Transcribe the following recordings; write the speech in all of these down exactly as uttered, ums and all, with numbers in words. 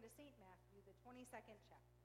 to Saint Matthew, the twenty-second chapter.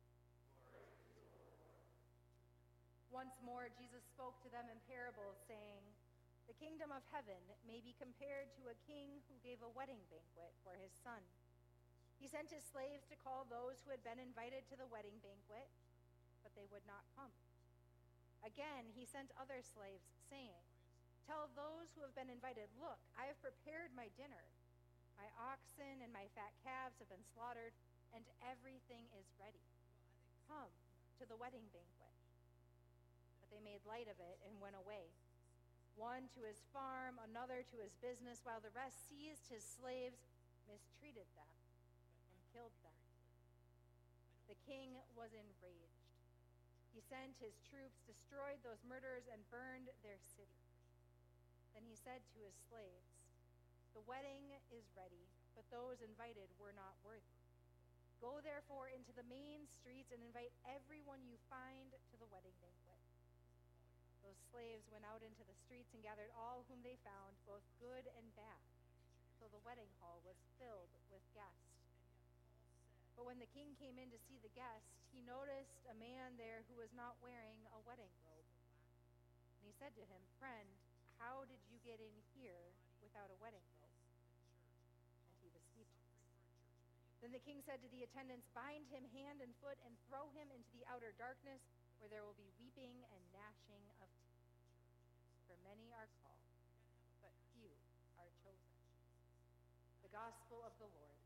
Once more, Jesus spoke to them in parables, saying, "The kingdom of heaven may be compared to a king who gave a wedding banquet for his son. He sent his slaves to call those who had been invited to the wedding banquet, but they would not come. Again, he sent other slaves, saying, 'Tell those who have been invited, look, I have prepared my dinner. My oxen and my fat calves have been slaughtered, and everything is ready. Come to the wedding banquet.' But they made light of it and went away, one to his farm, another to his business, while the rest seized his slaves, mistreated them, and killed them. The king was enraged. He sent his troops, destroyed those murderers, and burned their city. Then he said to his slaves, 'The wedding is ready, but those invited were not worthy. Go therefore into the main streets and invite everyone you find to the wedding banquet.' Those slaves went out into the streets and gathered all whom they found, both good and bad. So the wedding hall was filled with guests. But when the king came in to see the guests, he noticed a man there who was not wearing a wedding robe. And he said to him, 'Friend, how did you get in here without a wedding robe?' And he was speechless. Then the king said to the attendants, 'Bind him hand and foot and throw him into the outer darkness, where there will be weeping and gnashing of teeth. For many are called, but few are chosen.'" The gospel of the Lord.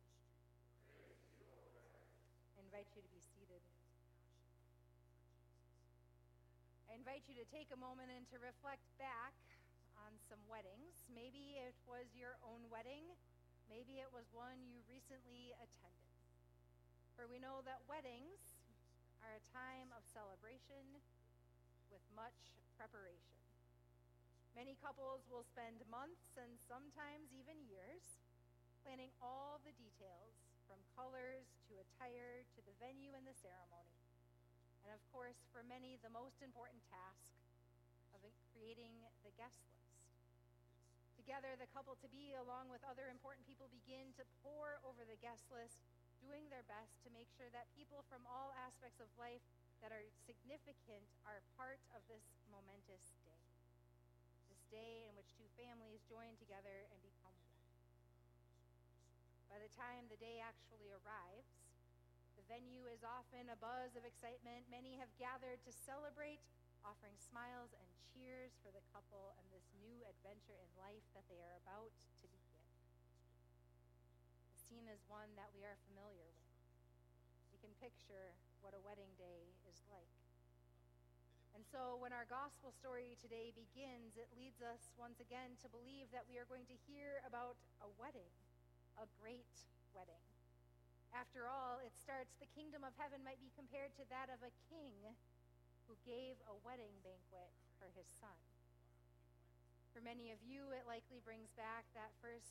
I invite you to be seated. I invite you to take a moment and to reflect back on some weddings. Maybe it was your own wedding. Maybe it was one you recently attended. For we know that weddings are a time of celebration with much preparation. Many couples will spend months and sometimes even years planning all the details, from colors to attire to the venue and the ceremony. And of course, for many, the most important task of creating the guest list. Together, the couple-to-be, along with other important people, begin to pore over the guest list, doing their best to make sure that people from all aspects of life that are significant are part of this momentous day. This day in which two families join together and become one. By the time the day actually arrives, the venue is often a buzz of excitement. Many have gathered to celebrate, offering smiles and cheers for the couple and this new adventure in life that they are about to begin. The scene is one that we are familiar with. We can picture what a wedding day is like. And so when our gospel story today begins, it leads us once again to believe that we are going to hear about a wedding, a great wedding. After all, it starts, the kingdom of heaven might be compared to that of a king who gave a wedding banquet for his son. For many of you, it likely brings back that first